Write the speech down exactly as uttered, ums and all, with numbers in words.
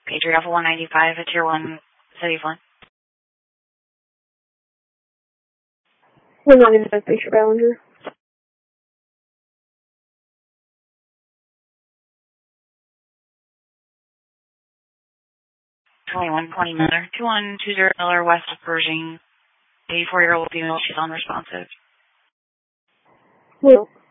Patriot Alpha one ninety-five at Tier one, City of Flint. one ninety-five, Patriot Ballinger. twenty-one twenty Miller, two one two zero Miller, west of Pershing. eighty-four-year-old female, she's unresponsive. Well.